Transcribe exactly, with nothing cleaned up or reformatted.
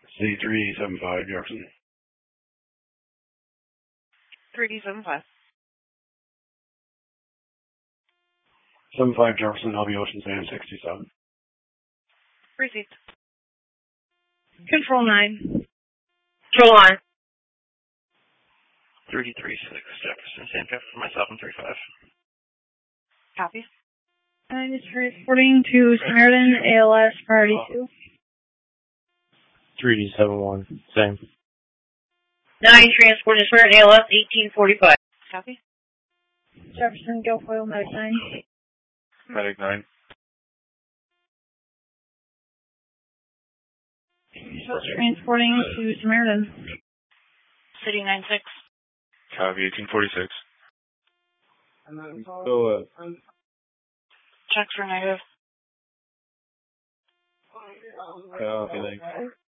C three seven five Jefferson. three D seven five. seven five Jefferson, L B Ocean Sand sixty-seven. Received. Control nine. Control nine. three three six Jefferson, San Jeff for myself and three five. Copy. nine is transporting to Samaritan, A L S priority two. three D seven one, same. nine transporting to Samaritan, A L S eighteen forty-five. Copy. Jefferson, Guilfoyle, Medic nine. Medic nine. Transporting to Samaritan. City nine six. Copy, eighteen forty-six. Go up. Checks for negative. Copy, thanks.